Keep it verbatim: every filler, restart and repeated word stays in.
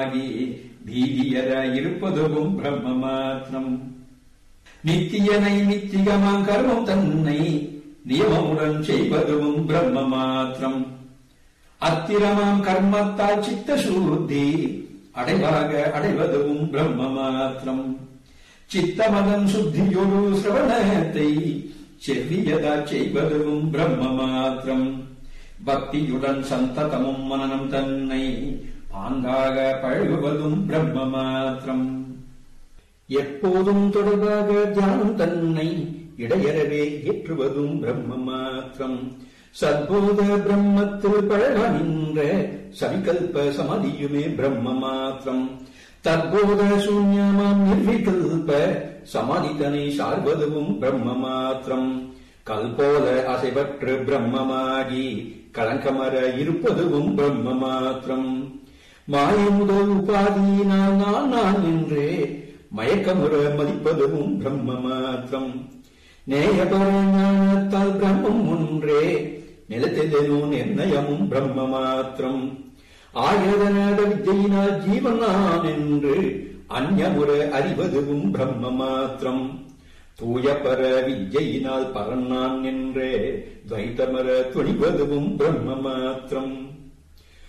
பீதியர இருப்பதுவும் பிரம்ம மாத்திரம். நித்தியனை நித்தியமாம் கர்மம் தன்னை நியமமுடன் செய்வதும் பிரம்ம மாத்திரம். அத்திரமாம் கர்மத்தால் சித்த சுத்தி அடைவாக அடைவதும் பிரம்ம மாத்திரம். சித்தமதன் சுத்தியொரு சிரவணத்தை செவ்வியதா செய்வதும் பிரம்ம மாத்திரம். பக்தியுடன் சந்ததமும் மனனம் தன்னை பாங்காக பழகுவதும் பிரம்ம மாத்திரம். எப்போதும் தொடர்பாக தியானம் தன்னை இடையறவே ஏற்றுவதும் பிரம்ம மாத்திரம். சத்போத பிரம்மத்தில் பழக நின்ற சவிகல்ப சமதியுமே பிரம்ம மாத்திரம். தற்போத சூன்யமாம் நிர்விகல்ப சமாதிதனை சார்வதுவும் பிரம்ம மாத்திரம். கல்போல அசைவற்று பிரம்மமாகி களங்கமர இருப்பதுவும் பிரம்ம மாத்திரம். மாய முதல் உபாதியினால் நான் நான் என்றே மயக்கமுற மதிப்பதுவும் பிரம்ம மாத்திரம். நேயபர ஞானத்தால் பிரம்மம் ஒன்றே நிலத்தெதனோ நிர்ணயமும் பிரம்ம மாத்திரம். ஆயதனாத வித்தையினால் ஜீவன் நான் என்று அந்யமுற அறிவதுவும் பிரம்ம மாத்திரம். தூயபர வித்யினால் பரன் நான் என்றே துவைத்தமர துணிவதுவும் பிரம்ம மாத்திரம்.